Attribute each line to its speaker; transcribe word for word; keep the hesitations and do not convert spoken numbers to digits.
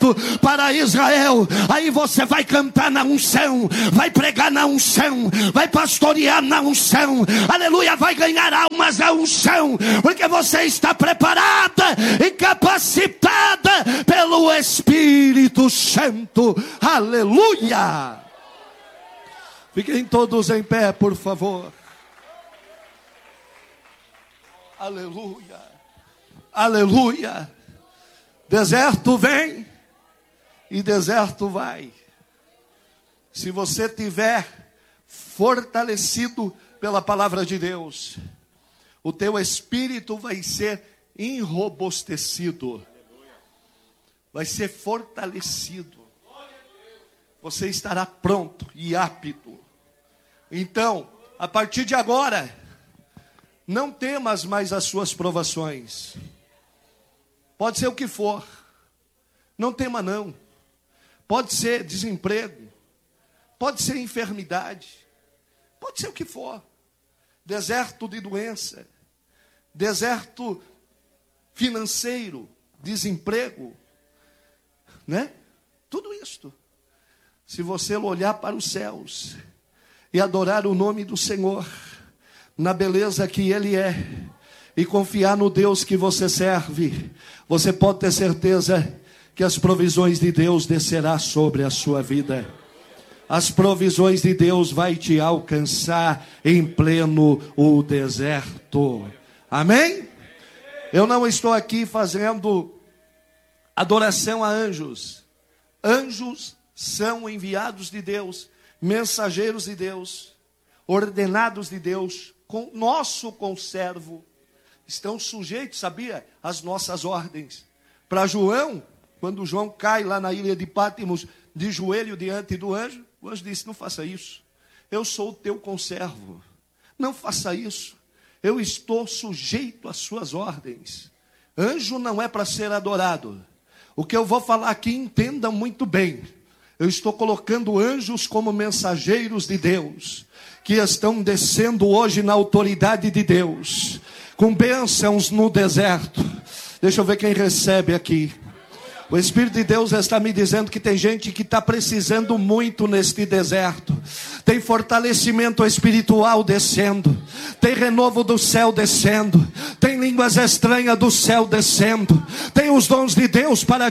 Speaker 1: deserto para Israel. Aí você vai cantar na unção, vai pregar na unção, vai pastorear na unção, aleluia, vai ganhar almas na unção, porque você está preparada e capacitada pelo Espírito Santo, aleluia. Fiquem todos em pé, por favor. Aleluia, aleluia. Deserto vem e deserto vai. Se você tiver fortalecido pela palavra de Deus, o teu espírito vai ser enrobustecido, vai ser fortalecido. Você estará pronto e apto. Então, a partir de agora, não temas mais as suas provações. Pode ser o que for. Não tema não. Pode ser desemprego. Pode ser enfermidade. Pode ser o que for. Deserto de doença. Deserto financeiro. Desemprego. Né? Tudo isto. Se você olhar para os céus e adorar o nome do Senhor, na beleza que Ele é, e confiar no Deus que você serve, você pode ter certeza que as provisões de Deus descerá sobre a sua vida. As provisões de Deus vai te alcançar em pleno o deserto. Amém? Eu não estou aqui fazendo adoração a anjos. Anjos são enviados de Deus, mensageiros de Deus, ordenados de Deus, com nosso conservo, estão sujeitos, sabia, às nossas ordens. Para João, quando João cai lá na ilha de Pátimos, de joelho diante do anjo, o anjo disse: não faça isso, eu sou o teu conservo, não faça isso, eu estou sujeito às suas ordens. Anjo não é para ser adorado. O que eu vou falar aqui, entendam muito bem. Eu estou colocando anjos como mensageiros de Deus, que estão descendo hoje na autoridade de Deus, com bênçãos no deserto. Deixa eu ver quem recebe aqui. O Espírito de Deus está me dizendo que tem gente que está precisando muito neste deserto. Tem fortalecimento espiritual descendo. Tem renovo do céu descendo. Tem línguas estranhas do céu descendo. Tem os dons de Deus para